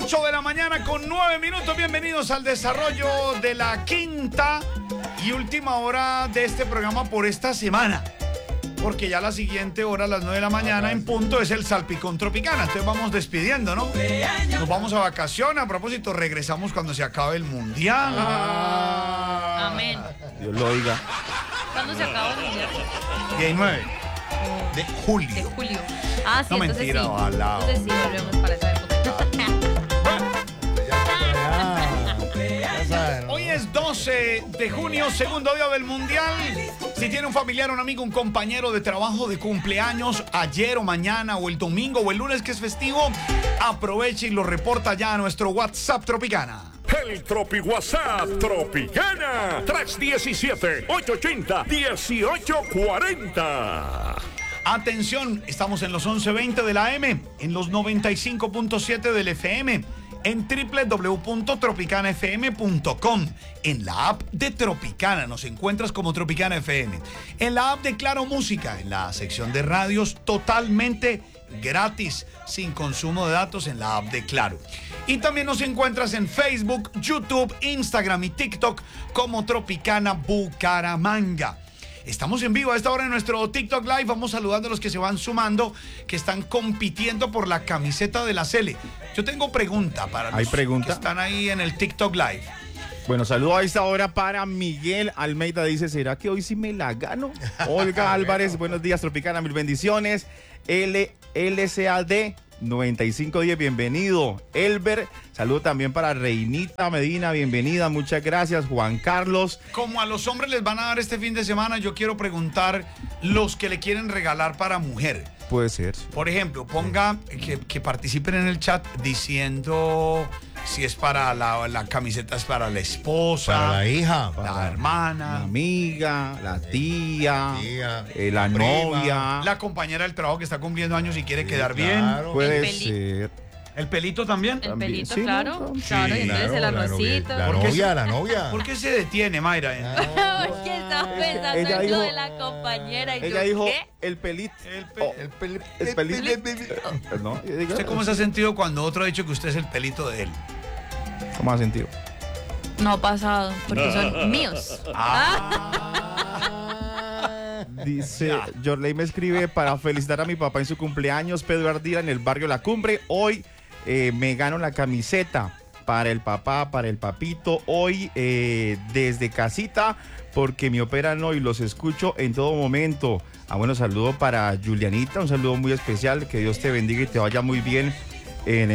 8 de la mañana con 9 minutos. Bienvenidos al desarrollo de la quinta y última hora de este programa por esta semana. Porque ya la siguiente hora, a las 9 de la mañana en punto, es el Salpicón Tropicana. Entonces vamos despidiendo, ¿no? Nos vamos a vacaciones. A propósito, regresamos cuando se acabe el Mundial. Amén. Dios lo oiga. ¿Cuándo se acaba el mundial? 19 de julio. De julio. Ah, sí, No, entonces mentira, sí. ojalá. Entonces sí, volvemos para esa época. Hoy es 12 de junio, segundo día del Mundial. Si tiene un familiar, un amigo, un compañero de trabajo de cumpleaños ayer o mañana o el domingo o el lunes que es festivo, aproveche y lo reporta ya a nuestro WhatsApp Tropicana. El Tropi WhatsApp Tropicana 317-880-1840. Atención, estamos en los 11:20 de la AM, en los 95.7 del FM, en www.tropicanafm.com, en la app de Tropicana, nos encuentras como Tropicana FM, en la app de Claro Música, en la sección de radios totalmente gratis, sin consumo de datos en la app de Claro. Y también nos encuentras en Facebook, YouTube, Instagram y TikTok como Tropicana Bucaramanga. Estamos en vivo a esta hora en nuestro TikTok Live. Vamos saludando a los que se van sumando, que están compitiendo por la camiseta de la Sele. Yo tengo pregunta para los que están ahí en el TikTok Live. Bueno, saludo a esta hora para Miguel Almeida. Dice, ¿será que hoy sí me la gano? Olga Álvarez, buenos días, Tropicana, mil bendiciones. LCAD 9510, bienvenido. Elber, saludo también para Reinita Medina, bienvenida, muchas gracias. Juan Carlos. Como a los hombres les van a dar este fin de semana, yo quiero preguntar los que le quieren regalar para mujer. Puede ser. Por ejemplo, ponga que participen en el chat diciendo si es para la camiseta, es para la esposa, para la hija, la hermana, la amiga, la tía, la prima, novia, la compañera del trabajo que está cumpliendo años y quiere quedar claro. bien. Puede ser. ¿El pelito también? El También. pelito, Sí, claro. ¿no? Claro, y entonces el arrocito. La novia. ¿Por qué se detiene, Mayra? Porque estaba pensando Ella en lo dijo- de la compañera y Ella yo, dijo ¿qué? el pelito. El pelito. No, yo digo, ¿Usted cómo se ha sentido cuando otro ha dicho que usted es el pelito de él? ¿Cómo ha sentido? No ha pasado, porque son míos. Dice, Jorley me escribe para felicitar a mi papá en su cumpleaños, Pedro Ardila, en el barrio La Cumbre. Hoy me gano la camiseta para el papá, para el papito. Hoy desde casita, porque me operan hoy, los escucho en todo momento. Bueno, saludo para Julianita, un saludo muy especial. Que Dios te bendiga y te vaya muy bien en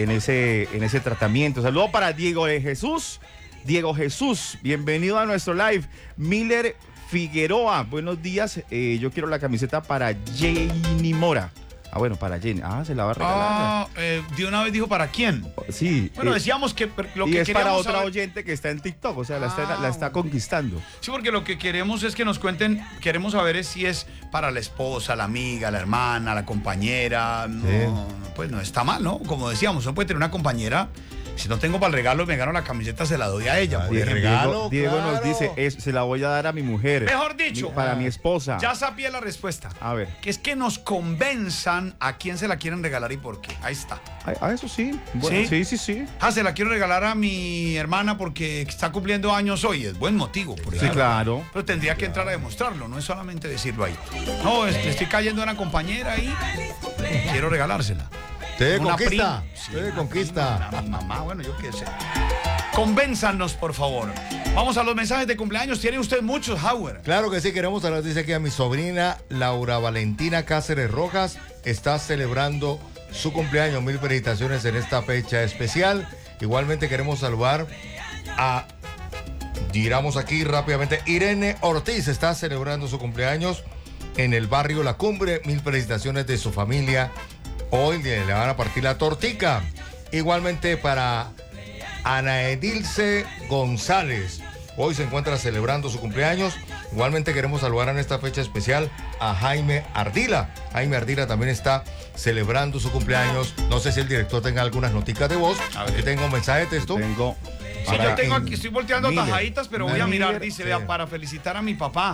ese tratamiento. Saludo para Diego Jesús, bienvenido a nuestro live. Miller Figueroa, buenos días. Yo quiero la camiseta para Jenny Mora. Bueno, para Jenny. Se la va a regalar. De una vez dijo para quién. Sí. Bueno, decíamos que lo y que es para queríamos otra saber... oyente que está en TikTok, o sea, la está conquistando. Sí, porque lo que queremos es que nos cuenten, queremos saber es si es para la esposa, la amiga, la hermana, la compañera. No, pues no está mal, ¿no? Como decíamos, uno puede tener una compañera. Si no tengo para el regalo, me gano la camiseta, se la doy a ella. Por ejemplo. regalo, Diego claro. nos dice, se la voy a dar a mi mujer. Mejor dicho, Para mi esposa. ya sabía la respuesta. A ver. Que es que nos convenzan a quién se la quieren regalar y por qué. Ahí está. Eso sí. Bueno, ¿Sí? sí. Se la quiero regalar a mi hermana porque está cumpliendo años hoy. Es buen motivo, por Sí, ejemplo. claro. Pero tendría que entrar a demostrarlo, no es solamente decirlo ahí. No, estoy cayendo a una compañera y quiero regalársela. Te Una conquista. prima. Sí, Te una conquista. prima, mi mamá, bueno, yo qué sé. Convénzanos, por favor. Vamos a los mensajes de cumpleaños. Tiene usted muchos, Howard. Claro que sí, queremos hablar, dice aquí a mi sobrina Laura Valentina Cáceres Rojas, está celebrando su cumpleaños. Mil felicitaciones en esta fecha especial. Igualmente queremos saludar a, giramos aquí rápidamente, Irene Ortiz está celebrando su cumpleaños en el barrio La Cumbre. Mil felicitaciones de su familia. Hoy le van a partir la tortica. Igualmente para Ana Edilce González. Hoy se encuentra celebrando su cumpleaños. Igualmente queremos saludar en esta fecha especial a Jaime Ardila. Jaime Ardila también está celebrando su cumpleaños. No sé si el director tenga algunas noticas de voz. Aquí tengo un mensaje de texto. Tengo. Sí, yo tengo aquí, estoy volteando Miller. tajaditas, pero voy a mirar. Miller, Dice, sí. vea, para felicitar a mi papá.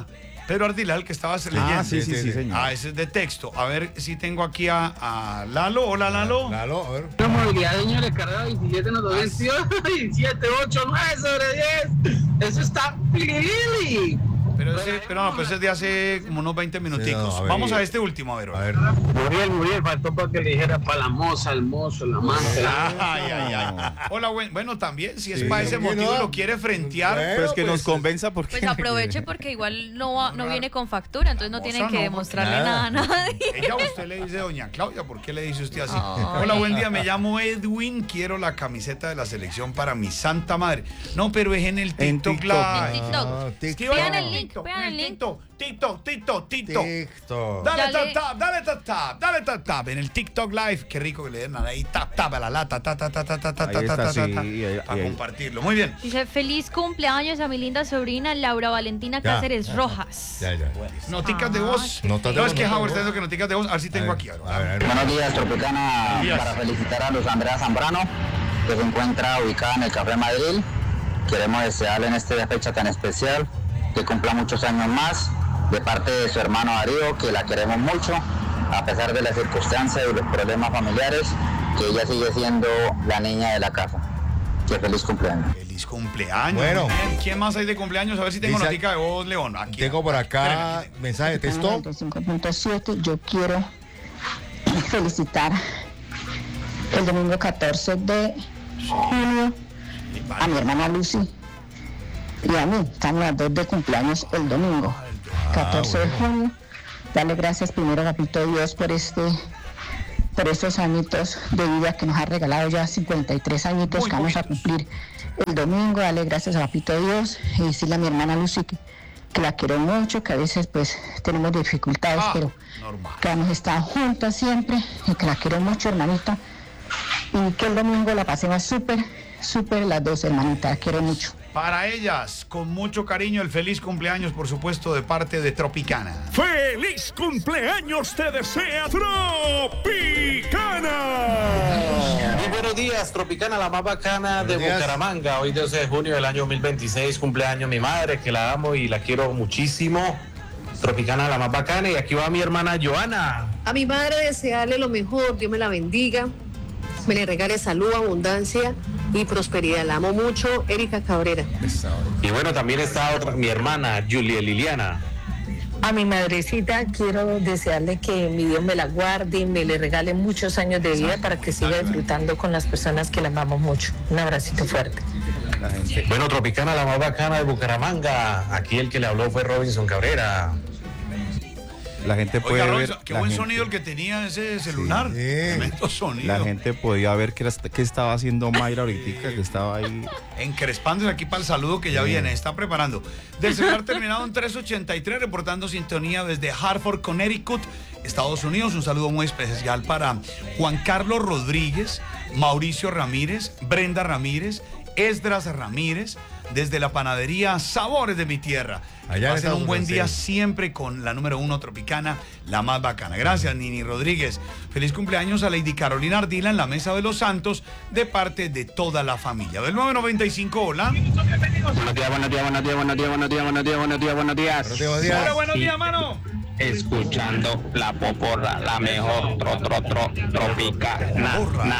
Pedro Ardila, el que estabas leyendo. Ah, sí, señor. Ah, ese es de texto. A ver si tengo aquí a Lalo. Hola, Lalo. Lalo, a ver. La movilidad de niños carrera 27 en los 228 y 7, 8, 9 sobre 10. Eso está Lili. Pero ese es de hace como unos 20 minuticos. a ver, Vamos a este último, a ver. A ver. Muriel, faltó para que le dijera para la moza, el mozo, la amante. Ay. Hola, bueno, también, si es Sí, para ese motivo no. lo quiere frentear. Pero es que nos convenza porque... Pues aproveche porque igual no viene con factura, entonces no tienen que no, demostrarle nada. nada a nadie. Ella a usted le dice doña Claudia, ¿por qué le dice usted así? Ay. Hola, buen día, me llamo Edwin, quiero la camiseta de la selección para mi santa madre. No, pero es en el En TikTok TikTok. Live. En TikTok. Escriban Vean en el link, vean el link. TikTok. TikTok. Dale Dale. tap tap. En el TikTok Live. Qué rico que le den ahí tap a la lata. Ahí está, sí, ahí. Para compartirlo. Muy bien. Dice, feliz cumpleaños a mi linda sobrina Laura Valentina Ya. Cáceres Rojas. Ya. Noticas de voz. Notas de No, voz, es que notas de Howard está voz. diciendo que noticas de voz. A ver si tengo aquí. A ver. Buenos días, Tropicana, Buenos días. para felicitar a Luz Andrea Zambrano, que se encuentra ubicada en el Café Madrid. Queremos desearle en esta fecha tan especial que cumpla muchos años más, de parte de su hermano Darío, que la queremos mucho, a pesar de las circunstancias y los problemas familiares, que ella sigue siendo la niña de la casa. Que feliz cumpleaños. Feliz cumpleaños. Bueno. Muy bien. ¿Quién más hay de cumpleaños? A ver si tengo Dice- notica de voz, León. Aquí. Tengo por acá Espérame, mensaje de texto. 95.7, yo quiero felicitar el domingo 14 de junio a mi hermana Lucy y a mí. Estamos las dos de cumpleaños el domingo 14 de junio. Darle gracias primero a Papito Dios por estos añitos de vida que nos ha regalado, ya 53 añitos Muy que vamos a poquitos. cumplir el domingo. Darle gracias a Papito Dios y decirle a mi hermana Lucy que la quiero mucho, que a veces pues tenemos dificultades, pero normal. que vamos a estar juntas siempre y que la quiero mucho, hermanita, y que el domingo la pasemos súper las dos, hermanita, la quiero mucho. Para ellas, con mucho cariño, el feliz cumpleaños, por supuesto, de parte de Tropicana. ¡Feliz cumpleaños te desea Tropicana! Muy buenos días, Tropicana, la más bacana de Buenos días. Bucaramanga. Hoy 12 de junio del año 2026, cumpleaños mi madre, que la amo y la quiero muchísimo. Tropicana, la más bacana. Y aquí va mi hermana Joana. A mi madre desearle lo mejor, Dios me la bendiga, me le regale salud, abundancia y prosperidad. La amo mucho, Erika Cabrera. Y bueno, también está mi hermana Julia Liliana. A mi madrecita quiero desearle que mi Dios me la guarde y me le regale muchos años de vida para que siga disfrutando con las personas que la amamos mucho. Un abracito fuerte. Bueno, Tropicana, la más bacana de Bucaramanga. Aquí el que le habló fue Robinson Cabrera. La gente puede Oiga, ver... Robinson, qué la buen gente- sonido el que tenía ese celular. Sí. Tremendo sonido. La gente podía ver qué estaba haciendo Mayra ahorita, que estaba ahí. Encrespándose aquí para el saludo que ya viene, está preparando. Del celular terminado en 383, reportando sintonía desde Hartford, Connecticut, Estados Unidos. Un saludo muy especial para Juan Carlos Rodríguez, Mauricio Ramírez, Brenda Ramírez, Esdras Ramírez, desde la panadería Sabores de mi Tierra. Allá en Pasen un Estados buen Unidos, día sí. siempre con la número 1 Tropicana, la más bacana. Gracias, Nini Rodríguez. Feliz cumpleaños a Lady Carolina Ardila en la Mesa de los Santos, de parte de toda la familia. Del 995, hola. Buenos días. Hola, buenos días, mano. Escuchando la poporra, la mejor tropicana.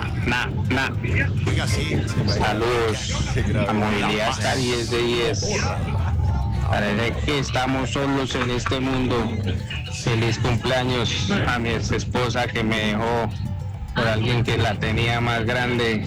Oiga, sí. Saludos. La movilidad está 10 de 10. Parece que estamos solos en este mundo. Feliz cumpleaños a mi ex esposa que me dejó por alguien que la tenía más grande.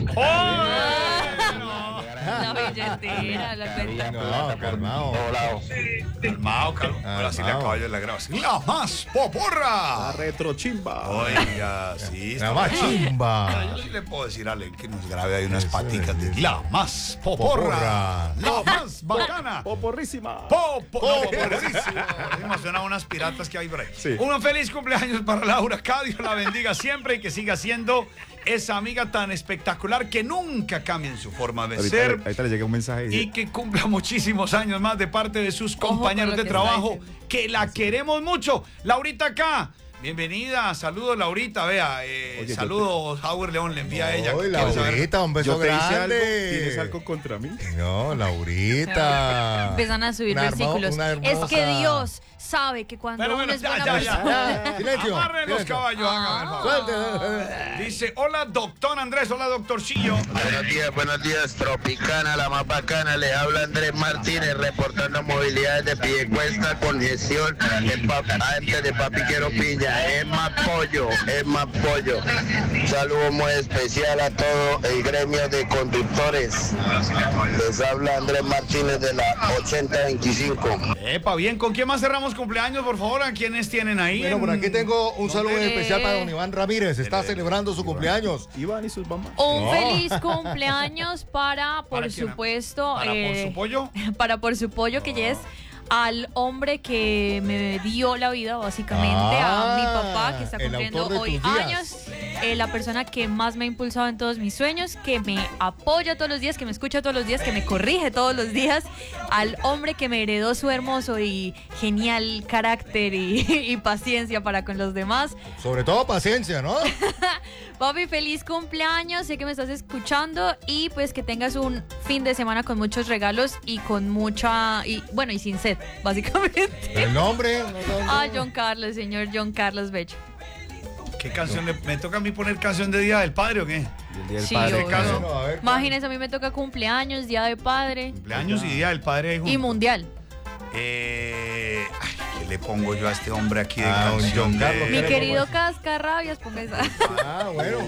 La billetera, la cuenta. No, calmado. Calmado. Ahora sí le acabo yo la grabación. ¡La más poporra! Retrochimba. Oiga, sí. La más chimba. Yo sí le puedo decir a Ale que nos grabe ahí unas paticas de la más poporra. Poporra. La más bacana. Poporrísima. No, poporrísimo. Me emociona unas piratas que hay por ahí. Sí. Un feliz cumpleaños para Laura. Que Dios la bendiga siempre y que siga siendo esa amiga tan espectacular que nunca cambia en su forma de ser. Ahorita le llega un mensaje y Y dice, que cumpla muchísimos años más de parte de sus compañeros con lo de que está trabajo, diciendo. que la queremos mucho. Laurita acá. Bienvenida, saludos Laurita, vea, yo saludos, Howard León le envía a ella. Oye, Quiero saber- Laurita, un beso yo te hice algo, grande. ¿tienes algo contra mí? No, Laurita. Empiezan a subir Una versículos. una Es que hermosa. Dios sabe que cuando Bueno, uno es buena ya. persona... Silencio. Amarren los caballos, hágame el favor. Dice, hola, doctor Andrés, hola, doctorcillo. Buenos días, Tropicana, la más bacana. Le habla Andrés Martínez, reportando movilidades de Piedecuesta, congestión, antes de Papi Quiero Piña. Es más pollo. Un saludo muy especial a todo el gremio de conductores. Les habla Andrés Martínez de la 8025. Epa, bien, ¿con quién más cerramos cumpleaños, por favor? ¿A quiénes tienen ahí? Bueno, por aquí tengo un saludo especial para don Iván Ramírez. Está celebrando su cumpleaños. Iván y sus mamás. Un feliz cumpleaños para, por supuesto... ¿Para por su pollo? Para por su pollo, que ya es al hombre que me dio la vida, básicamente, a mi papá, que está cumpliendo hoy años, la persona que más me ha impulsado en todos mis sueños, que me apoya todos los días, que me escucha todos los días, que me corrige todos los días, al hombre que me heredó su hermoso y genial carácter y paciencia para con los demás. Sobre todo paciencia, ¿no? Papi, feliz cumpleaños, sé que me estás escuchando y pues que tengas un fin de semana con muchos regalos y con mucha, y sin sed, básicamente. ¿El nombre? John Carlos, señor John Carlos Bello. ¿Qué canción me toca a mí poner canción de Día del Padre o qué? El Día del Sí, Padre. obvio. Imagínense, a mí me toca cumpleaños, Día de Padre. Cumpleaños y Día del Padre. Y mundial. ¿Qué le pongo yo a este hombre aquí de un canción? John Carlos. Mi querido Cascarrabias, ponga esa. Bueno.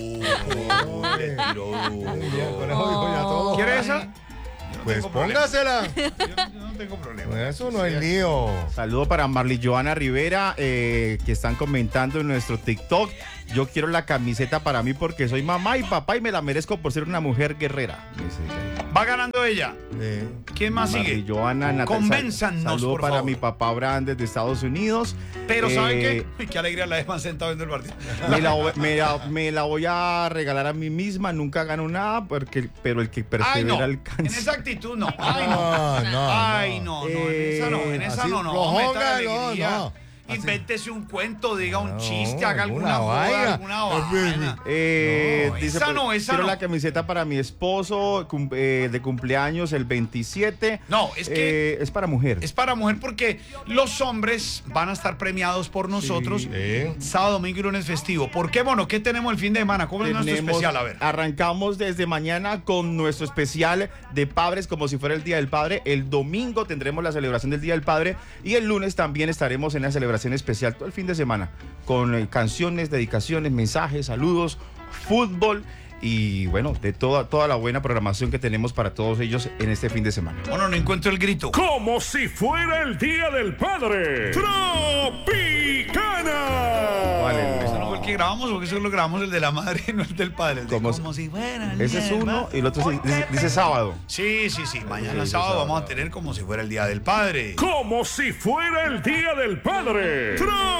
Le tiró duro. Con eso dijo ya todo. ¿Quiere esa? Pues póngasela. Yo no tengo problema. Eso no es lío. Saludo para Marley Joana Rivera, que están comentando en nuestro TikTok. Yo quiero la camiseta para mí porque soy mamá y papá y me la merezco por ser una mujer guerrera. Va ganando ella. ¿Quién más Marley sigue? Joana, Natalia. Convénzanos, Saludo por para favor. mi papá Abraham desde Estados Unidos. Pero ¿saben qué? Uy, qué alegría la dejan sentado viendo el partido. Me la voy a regalar a mí misma. Nunca gano nada, pero el que persevera alcanza. En esa actitud no. Ay, no. En esa no. Meta alegría. Invéntese un cuento, diga un chiste, haga alguna vaina. Dice, esa no. Quiero la camiseta para mi esposo de cumpleaños el 27. No, es que es para mujer. Es para mujer porque los hombres van a estar premiados por nosotros sábado, domingo y lunes festivo. ¿Por qué, mono? ¿Qué tenemos el fin de semana? ¿Cómo es nuestro especial? A ver. Arrancamos desde mañana con nuestro especial de padres como si fuera el Día del Padre. El domingo tendremos la celebración del Día del Padre y el lunes también estaremos en la celebración especial todo el fin de semana con canciones, dedicaciones, mensajes, saludos, fútbol y bueno, de toda la buena programación que tenemos para todos ellos en este fin de semana. Bueno, no encuentro el grito. Como si fuera el Día del Padre. ¡Tropicana! Eso no fue el que grabamos, porque eso lo grabamos el de la madre, no el del padre. El de como si fuera el ese día es del uno padre. y el otro dice sábado. Sí. Mañana sábado vamos a tener como si fuera el Día del Padre. Como si fuera el Día del Padre.